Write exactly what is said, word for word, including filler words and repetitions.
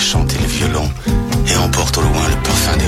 chant et le violon, et emporte au loin le parfum des